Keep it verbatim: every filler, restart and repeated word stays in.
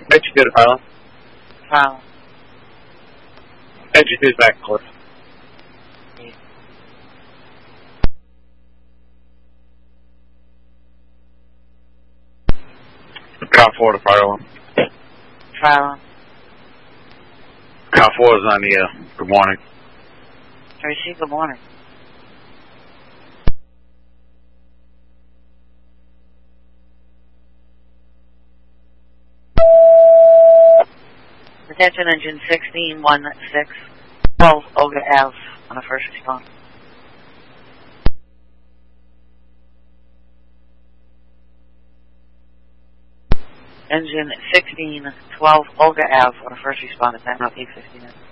Execute a pilot. Pilot. Execute back course. Car four to fire one. Pilot. Car four is on the air. Good morning. Receive, good morning. Attention engine sixteen one six twelve Olga Ave on a first response. Engine sixteen twelve Olga Ave on a first responder, time out eight fifty-nine.